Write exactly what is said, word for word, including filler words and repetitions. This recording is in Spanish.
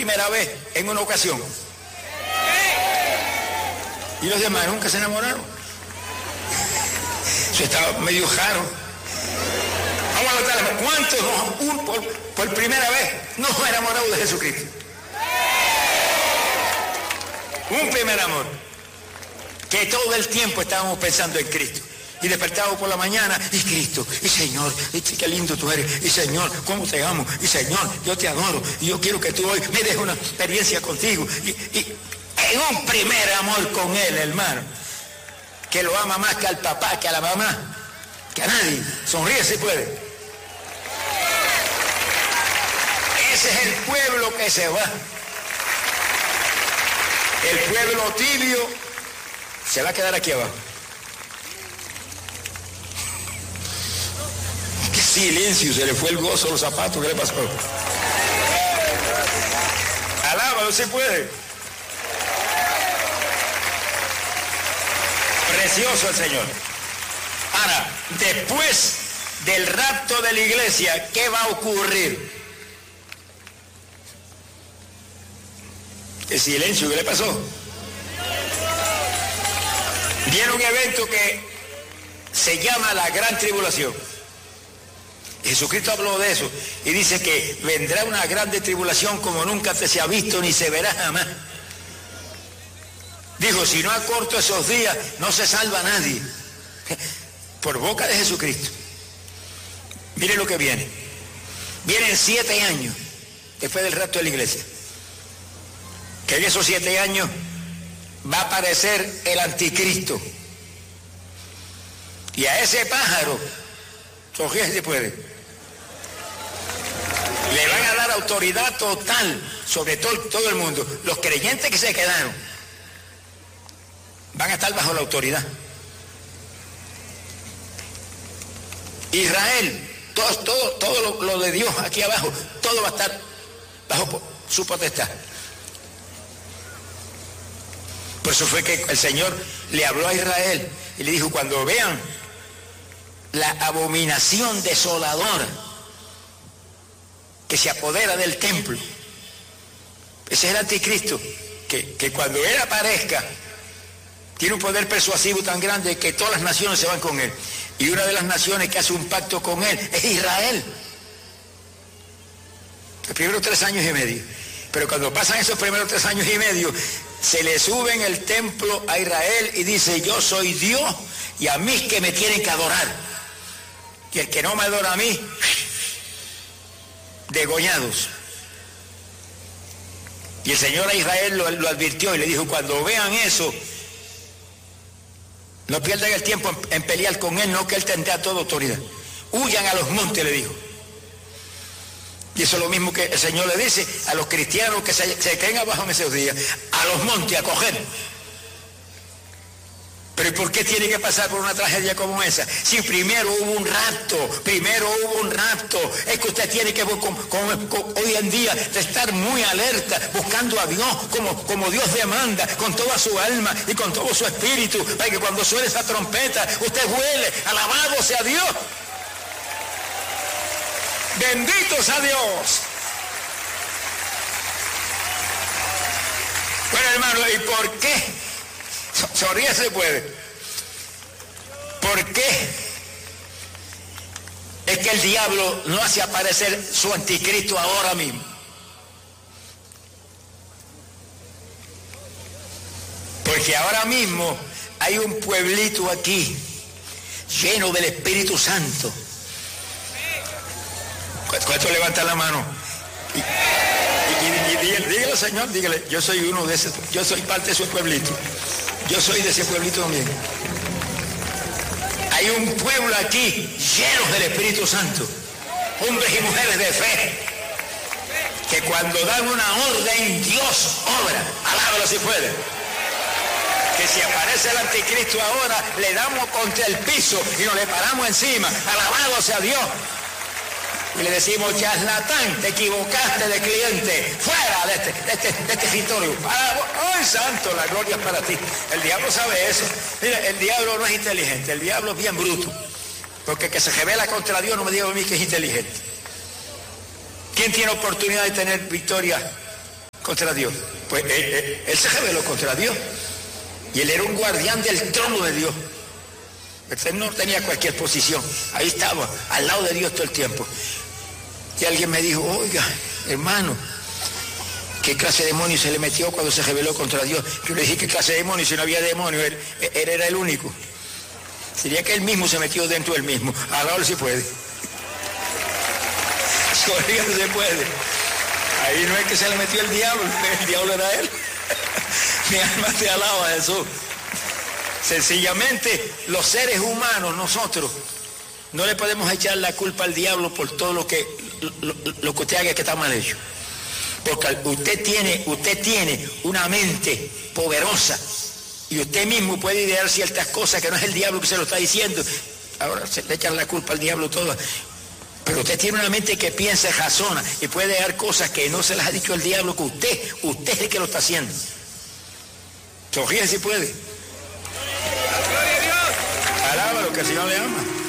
primera vez en una ocasión. Y los demás nunca se enamoraron. Eso estaba medio raro. Vamos a notar, ¿cuántos no, un, por, por primera vez nos hemos enamorado de Jesucristo? Un primer amor. Que todo el tiempo estábamos pensando en Cristo. Y despertábamos por la mañana, y Cristo, y Señor, y qué lindo tú eres, y Señor, cómo te amo, y Señor, yo te adoro, y yo quiero que tú hoy me des una experiencia contigo. Y, y en un primer amor con Él, hermano, que lo ama más que al papá, que a la mamá, que a nadie. Sonríe si puede. Ese es el pueblo que se va. El pueblo tibio se va a quedar aquí abajo. Qué silencio, se le fue el gozo a los zapatos, ¿qué le pasó? Alábalo si puede. Precioso el Señor. Ahora, después del rapto de la iglesia, ¿qué va a ocurrir? El silencio, ¿qué le pasó? Viene un evento que se llama la Gran Tribulación. Jesucristo habló de eso y dice que vendrá una grande tribulación como nunca se ha visto ni se verá jamás. Dijo, si no acorto esos días, no se salva nadie. Por boca de Jesucristo. Mire lo que viene. Vienen siete años después del rapto de la iglesia. Que en esos siete años va a aparecer el anticristo. Y a ese pájaro, sonríe si puede, le van a dar autoridad total sobre todo, todo el mundo. Los creyentes que se quedaron van a estar bajo la autoridad. Israel, todo, todo, todo lo, lo de Dios aquí abajo, todo va a estar bajo su potestad. Por eso fue que el Señor le habló a Israel y le dijo, cuando vean la abominación desoladora que se apodera del templo, ese es el anticristo, que, que cuando él aparezca, tiene un poder persuasivo tan grande que todas las naciones se van con él. Y una de las naciones que hace un pacto con él es Israel. Los primeros tres años y medio. Pero cuando pasan esos primeros tres años y medio, se le sube en el templo a Israel y dice, yo soy Dios y a mí es que me tienen que adorar. Y el que no me adora a mí, degollados. Y el Señor a Israel lo, lo advirtió y le dijo, cuando vean eso, no pierdan el tiempo en, en pelear con él, no que él tendrá toda autoridad. Huyan a los montes, le dijo. Y eso es lo mismo que el Señor le dice a los cristianos que se, se queden abajo en esos días, a los montes a coger. Pero ¿y por qué tiene que pasar por una tragedia como esa? Si primero hubo un rapto, primero hubo un rapto, es que usted tiene que, como, como, como, hoy en día, estar muy alerta, buscando a Dios como, como Dios demanda, con toda su alma y con todo su espíritu, para que cuando suene esa trompeta, usted huele, alabado sea Dios. Bendito sea Dios. Bueno, hermano, ¿y por qué? Sonríe se puede. ¿Por qué es que el diablo no hace aparecer su anticristo ahora mismo? Porque ahora mismo hay un pueblito aquí lleno del Espíritu Santo. ¿Cuántos levantan la mano? Y, y, y, y dígale, dígale, Señor, dígale, yo soy uno de esos, yo soy parte de su pueblito. Yo soy de ese pueblito también. Hay un pueblo aquí lleno del Espíritu Santo. Hombres y mujeres de fe. Que cuando dan una orden, Dios obra. Alábalo si puede. Que si aparece el anticristo ahora, le damos contra el piso y nos le paramos encima. Alabado sea Dios. Y le decimos, charlatán, te equivocaste de cliente, fuera de este, de este, de este escritorio. ¡Ay, santo, la gloria es para ti! El diablo sabe eso. Mira, el diablo no es inteligente, el diablo es bien bruto. Porque el que se revela contra Dios no me diga a mí que es inteligente. ¿Quién tiene oportunidad de tener victoria contra Dios. Pues él, él, él se rebeló contra Dios. Y él era un guardián del trono de Dios. Él no tenía cualquier posición. Ahí estaba, al lado de Dios todo el tiempo. Y alguien me dijo, oiga, hermano, ¿qué clase de demonio se le metió cuando se rebeló contra Dios? Yo le dije, ¿qué clase de demonio? Si no había demonio, él, él era el único. Sería que él mismo se metió dentro del mismo. Ahora sí puede. Todavía no se puede. Ahí no es que se le metió el diablo, el diablo era él. Mi alma te alaba, Jesús. Sencillamente, los seres humanos, nosotros, no le podemos echar la culpa al diablo por todo lo que, lo, lo que usted haga que está mal hecho. Porque usted tiene, usted tiene una mente poderosa y usted mismo puede idear ciertas cosas que no es el diablo que se lo está diciendo. Ahora se le echan la culpa al diablo todas. Pero usted tiene una mente que piensa, razona y puede dar cosas que no se las ha dicho el diablo, que usted, usted es el que lo está haciendo. Sonríe si puede. Alábalo, que el Señor le ama.